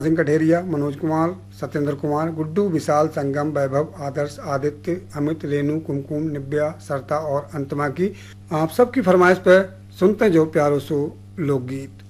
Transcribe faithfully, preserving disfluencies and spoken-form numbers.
सिंह कठेरिया, मनोज कुमार, सत्येंद्र कुमार, गुड्डू, विशाल, संगम, वैभव, आदर्श, आदित्य, अमित, रेनू, कुमकुम, Nivea, सरता और अंतमा की आप सबकी फरमाइश पर सुनते जो प्यारो सो लोकगीत।